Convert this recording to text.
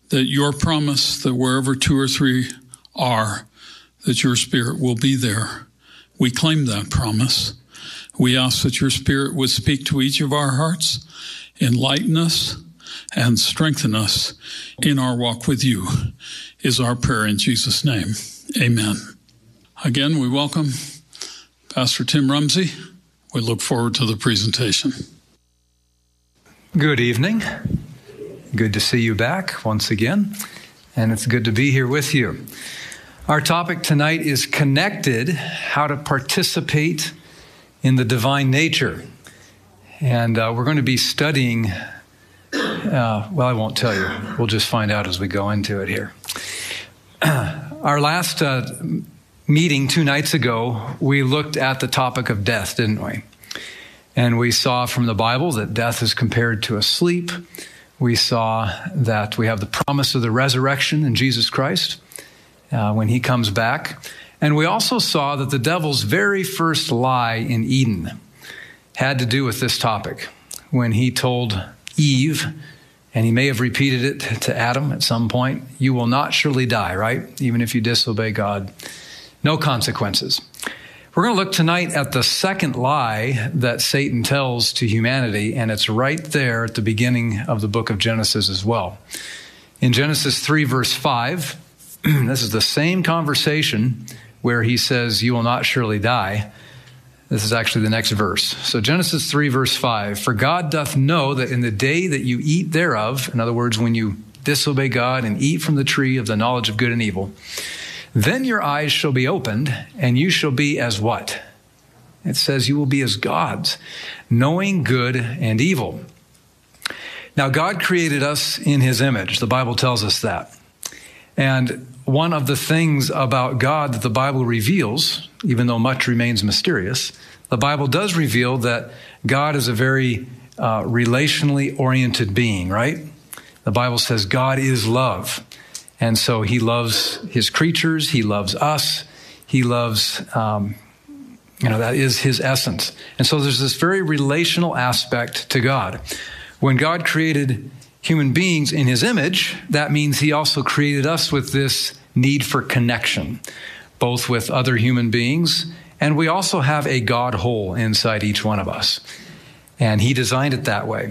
that your promise that wherever 2 or 3 are, that your Spirit will be there. We claim that promise. We ask that your Spirit would speak to each of our hearts, enlighten us, and strengthen us in our walk with you, is our prayer in Jesus' name. Amen. Again, we welcome Pastor Tim Rumsey. We look forward to the presentation. Good evening. Good to see you back once again, and it's good to be here with you. Our topic tonight is connected, how to participate in the divine nature. And we're going to be studying, I won't tell you. We'll just find out as we go into it here. Our last meeting 2 nights ago, we looked at the topic of death, didn't we? And we saw from the Bible that death is compared to a sleep. We saw that we have the promise of the resurrection in Jesus Christ when he comes back. And we also saw that the devil's very first lie in Eden had to do with this topic. When he told Eve, and he may have repeated it to Adam at some point, you will not surely die, right? Even if you disobey God. No consequences. We're going to look tonight at the second lie that Satan tells to humanity, and it's right there at the beginning of the book of Genesis as well. In Genesis 3, verse 5, this is the same conversation where he says, you will not surely die. This is actually the next verse. So Genesis 3, verse 5, for God doth know that in the day that you eat thereof, in other words, when you disobey God and eat from the tree of the knowledge of good and evil, then your eyes shall be opened, and you shall be as what? It says you will be as gods, knowing good and evil. Now, God created us in his image. The Bible tells us that. And one of the things about God that the Bible reveals, even though much remains mysterious, the Bible does reveal that God is a very relationally oriented being, right? The Bible says God is love. And so he loves his creatures. He loves us. He loves, that is his essence. And so there's this very relational aspect to God. When God created human beings in his image, that means he also created us with this need for connection, both with other human beings, and we also have a God hole inside each one of us. And he designed it that way.